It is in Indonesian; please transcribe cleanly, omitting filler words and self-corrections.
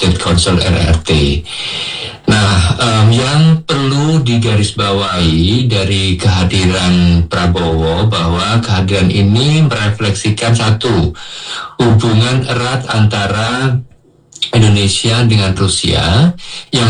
State Council RRT. Nah, yang perlu digarisbawahi dari kehadiran Prabowo bahwa kehadiran ini merefleksikan satu, hubungan erat antara Indonesia dengan Rusia yang